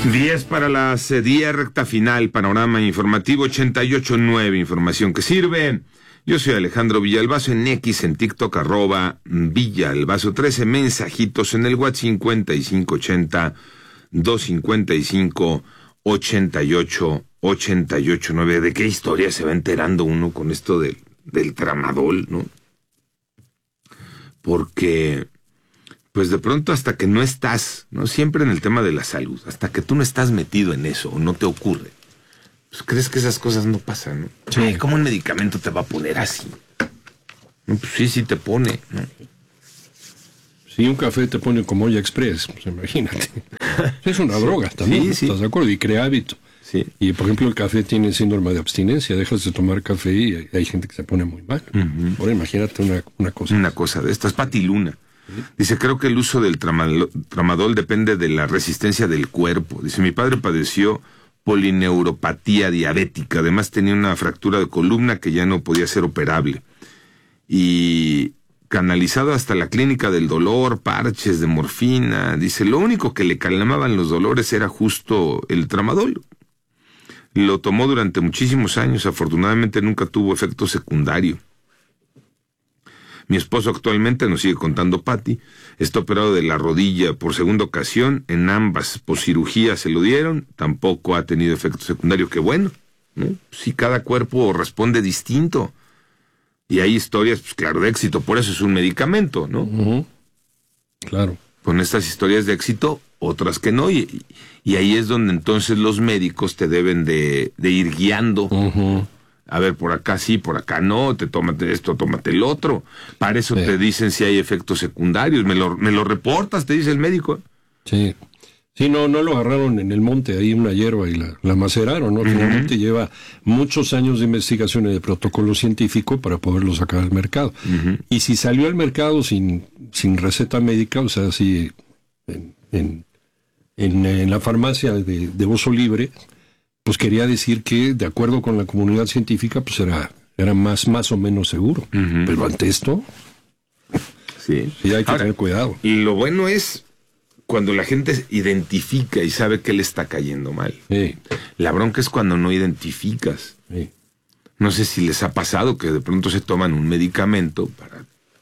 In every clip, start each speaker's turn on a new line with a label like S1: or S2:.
S1: 10 para las 10, recta final, panorama informativo 88.9, información que sirve. Yo soy Alejandro Villalbazo en X, en TikTok, @Villalbazo 13, mensajitos en el WhatsApp 5580-255-8889. ¿De qué historia se va enterando uno con esto del tramadol, no? Porque, pues de pronto hasta que no estás, ¿no? Siempre en el tema de la salud, hasta que tú no estás metido en eso o no te ocurre, pues crees que esas cosas no pasan, ¿no?
S2: Sí.
S1: Ay, ¿cómo un medicamento te va a poner así? No, pues sí te pone, ¿no?
S2: Si un café te pone como olla express, pues imagínate. Es una droga también,
S1: sí.
S2: ¿estás de acuerdo? Y crea hábito.
S1: Sí.
S2: Y por ejemplo el café tiene síndrome de abstinencia, dejas de tomar café y hay gente que se pone muy mal. Ahora imagínate una cosa.
S1: Una cosa de estas. Pati Luna dice, creo que el uso del tramadol depende de la resistencia del cuerpo. Dice, mi padre padeció polineuropatía diabética, además tenía una fractura de columna que ya no podía ser operable. Y canalizado hasta la clínica del dolor, parches de morfina. Dice, lo único que le calmaban los dolores era justo el tramadol. Lo tomó durante muchísimos años, afortunadamente nunca tuvo efecto secundario. Mi esposo actualmente, nos sigue contando Pati, está operado de la rodilla por segunda ocasión, en ambas por cirugía se lo dieron, tampoco ha tenido efecto secundario, que bueno, ¿no? Sí, cada cuerpo responde distinto. Y hay historias, pues claro, de éxito, por eso es un medicamento, ¿no?
S2: Claro.
S1: Con estas historias de éxito, otras que no, y ahí es donde entonces los médicos te deben de ir guiando. A ver, por acá sí, por acá no, tómate esto, tómate el otro. Para eso te dicen si hay efectos secundarios, me lo reportas, te dice el médico.
S2: Sí. Sí, no lo agarraron en el monte, ahí una hierba y la maceraron, ¿no? Finalmente lleva muchos años de investigación y de protocolo científico para poderlo sacar al mercado. Y si salió al mercado sin receta médica, o sea, si en la farmacia de uso libre, pues quería decir que, de acuerdo con la comunidad científica, pues era más o menos seguro. Pero ante esto,
S1: sí
S2: hay que tener cuidado.
S1: Y lo bueno es cuando la gente identifica y sabe que le está cayendo mal.
S2: Sí.
S1: La bronca es cuando no identificas.
S2: Sí.
S1: No sé si les ha pasado que de pronto se toman un medicamento para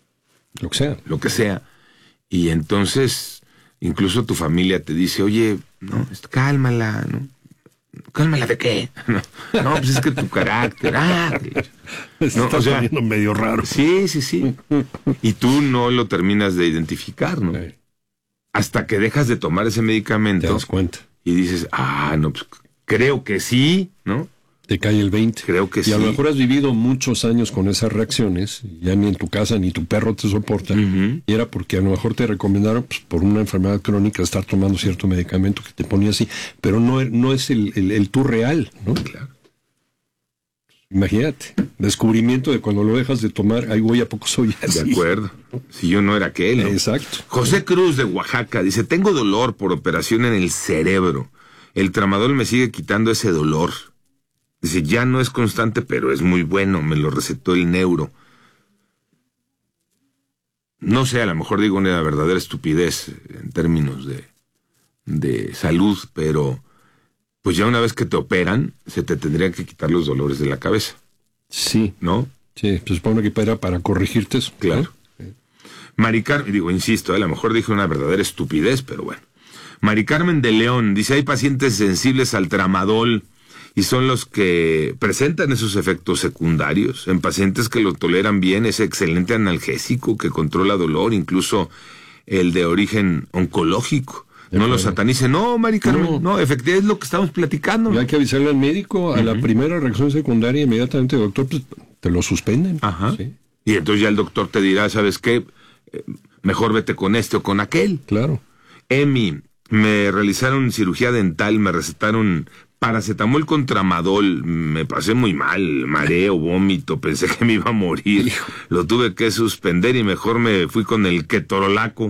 S1: lo que sea, y entonces incluso tu familia te dice, oye, no, cálmala, ¿no? ¿Cálmala de qué? No, pues es que tu carácter,
S2: se está poniendo medio raro.
S1: Sí. Y tú no lo terminas de identificar, ¿no? Sí. Hasta que dejas de tomar ese medicamento.
S2: Te das cuenta.
S1: Y dices, no, pues creo que sí, ¿no?
S2: Te cae el 20.
S1: Creo que sí.
S2: Y a lo mejor has vivido muchos años con esas reacciones, ya ni en tu casa ni tu perro te soporta, y era porque a lo mejor te recomendaron, pues, por una enfermedad crónica, estar tomando cierto medicamento que te ponía así, pero no es el tú real, ¿no?
S1: Claro.
S2: Imagínate, descubrimiento de cuando lo dejas de tomar, ay, güey, ¿a poco soy así?
S1: De acuerdo, si yo no era aquel, ¿no?
S2: Exacto.
S1: José Cruz de Oaxaca dice, tengo dolor por operación en el cerebro, el tramadol me sigue quitando ese dolor. Dice, ya no es constante, pero es muy bueno, me lo recetó el neuro. No sé, a lo mejor digo una verdadera estupidez en términos de salud, pero pues ya una vez que te operan, se te tendrían que quitar los dolores de la cabeza.
S2: Sí.
S1: ¿No?
S2: Sí, se supone que era para corregirte eso.
S1: Claro. ¿No? Mari Carmen, insisto, a lo mejor dije una verdadera estupidez, pero bueno. Mari Carmen de León dice, hay pacientes sensibles al tramadol y son los que presentan esos efectos secundarios. En pacientes que lo toleran bien, es excelente analgésico que controla dolor, incluso el de origen oncológico. No lo satanicen. No, Mari Carmen, no, efectivamente es lo que estamos platicando.
S2: Y hay que avisarle al médico, a la primera reacción secundaria, inmediatamente, doctor, pues te lo suspenden.
S1: ¿Sí? Y entonces ya el doctor te dirá, ¿sabes qué? Mejor vete con este o con aquel.
S2: Claro.
S1: Emi, me realizaron cirugía dental, me recetaron paracetamol con tramadol, me pasé muy mal, mareo, vómito, pensé que me iba a morir. Lo tuve que suspender y mejor me fui con el ketorolaco.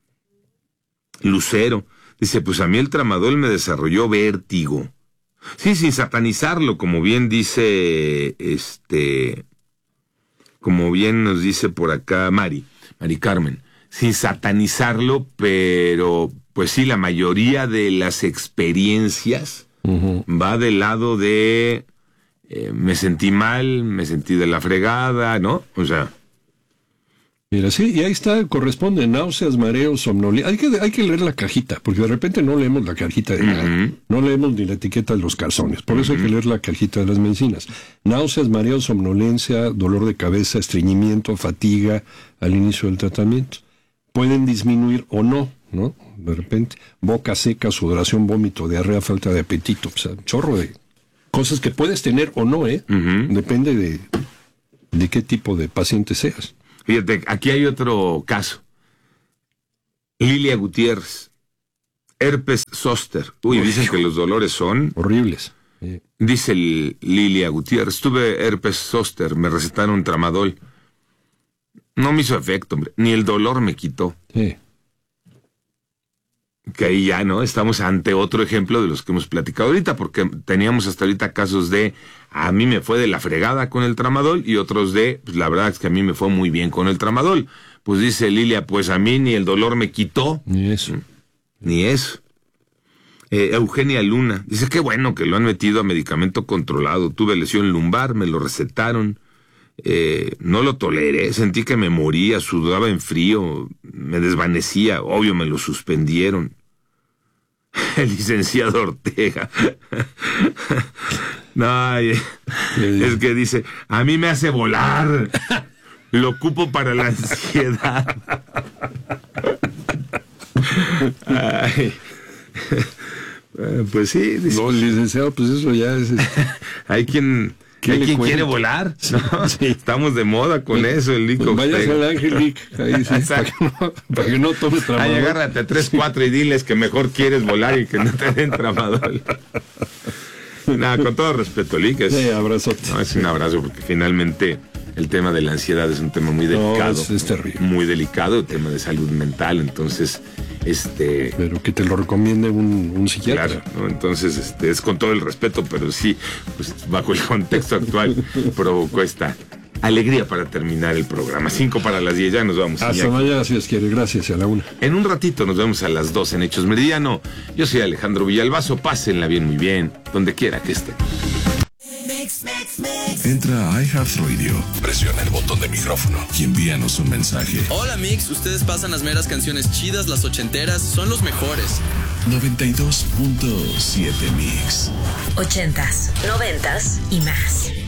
S1: Lucero dice, pues a mí el tramadol me desarrolló vértigo. Sí, sin satanizarlo, como bien dice, como bien nos dice por acá Mari Carmen. sin satanizarlo, pero pues sí, la mayoría de las experiencias va del lado de me sentí mal, me sentí de la fregada, ¿no? O sea...
S2: Mira, sí, y ahí está, corresponde, náuseas, mareos, somnolencia. Hay que leer la cajita, porque de repente no leemos la cajita de nada. No leemos ni la etiqueta de los calzones. Por eso hay que leer la cajita de las medicinas. Náuseas, mareos, somnolencia, dolor de cabeza, estreñimiento, fatiga al inicio del tratamiento. Pueden disminuir o no, ¿no? De repente, boca seca, sudoración, vómito, diarrea, falta de apetito. O sea, chorro de cosas que puedes tener o no, ¿eh? Depende de qué tipo de paciente seas.
S1: Fíjate, aquí hay otro caso. Lilia Gutiérrez, herpes zóster. Uy, dicen que los dolores son...
S2: horribles.
S1: Dice Lilia Gutiérrez, tuve herpes zóster, me recetaron tramadol. No me hizo efecto, hombre, ni el dolor me quitó.
S2: Sí.
S1: Que ahí ya, ¿no? Estamos ante otro ejemplo de los que hemos platicado ahorita, porque teníamos hasta ahorita casos de a mí me fue de la fregada con el tramadol y otros de, pues la verdad es que a mí me fue muy bien con el tramadol. Pues dice Lilia, pues a mí ni el dolor me quitó.
S2: Ni eso.
S1: Ni eso. Eugenia Luna, dice, qué bueno que lo han metido a medicamento controlado. Tuve lesión lumbar, me lo recetaron. No lo toleré, sentí que me moría, sudaba en frío, me desvanecía, obvio me lo suspendieron. El licenciado Ortega. No, es que dice, a mí me hace volar, lo ocupo para la ansiedad. Ay. Pues sí, dice,
S2: no, licenciado, pues eso ya es...
S1: hay quien quiere volar, ¿no? Sí. Estamos de moda con eso, el Lico.
S2: Pues vayas al Ángel Vic, ahí sí, para que no tomes tramadol.
S1: Ay, agárrate a 3, 4 y diles que mejor quieres volar y que no te den tramadol. Nada, con todo respeto, Lic.
S2: Sí, abrazote.
S1: No, es un abrazo porque finalmente el tema de la ansiedad es un tema muy delicado.
S2: No, es terrible.
S1: Muy delicado, el tema de salud mental, entonces...
S2: Pero que te lo recomiende un psiquiatra.
S1: Claro, ¿no? Entonces, es con todo el respeto, pero sí, pues bajo el contexto actual provocó esta alegría para terminar el programa. 5 para las 10, ya nos vamos.
S2: Hasta mañana, si es quiere. Gracias, a la 1.
S1: En un ratito nos vemos a las 2 en Hechos Meridiano. Yo soy Alejandro Villalbazo, pásenla bien, muy bien, donde quiera que estén.
S3: Entra a iHeartRadio, presiona el botón de micrófono y envíanos un mensaje.
S4: Hola Mix, ustedes pasan las meras canciones chidas, las ochenteras, son los mejores.
S3: 92.7 Mix.
S5: 80s, 90s y más.